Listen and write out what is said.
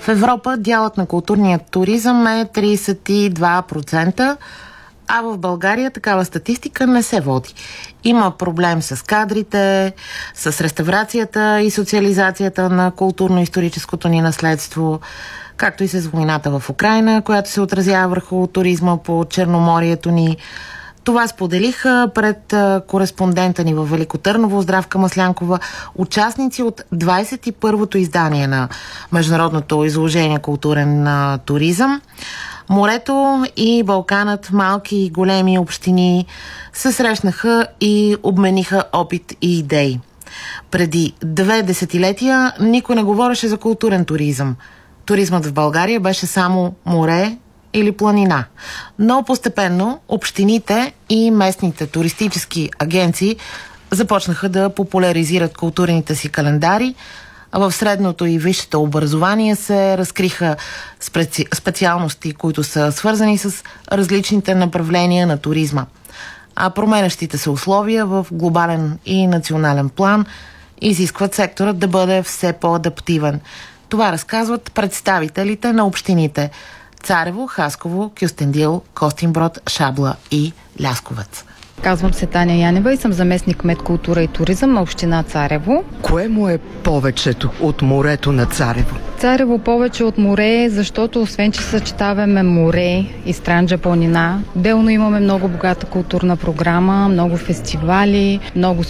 В Европа дялът на културния туризъм е 32%, а в България такава статистика не се води. Има проблем с кадрите, с реставрацията и социализацията на културно-историческото ни наследство, както и с войната в Украйна, която се отразява върху туризма по Черноморието ни. Това споделиха пред кореспондента ни във Велико Търново, Здравка Маслянкова, участници от 21-то издание на Международното изложение културен туризъм. Морето и Балканът, малки и големи общини, се срещнаха и обмениха опит и идеи. Преди 2 десетилетия никой не говореше за културен туризъм. Туризмът в България беше само море или планина. Но постепенно общините и местните туристически агенции започнаха да популяризират културните си календари. В средното и висшето образование се разкриха специалности, които са свързани с различните направления на туризма. А променящите се условия в глобален и национален план изискват секторът да бъде все по-адаптивен. Това разказват представителите на общините Царево, Хасково, Кюстендил, Костинброд, Шабла и Лясковец. Казвам се Таня Янева и съм заместник-кмет култура и туризъм на община Царево. Кое му е повечето от морето на Царево? Царево повече от море, защото освен, че съчетаваме море и Странджа планина, отделно имаме много богата културна програма, много фестивали, много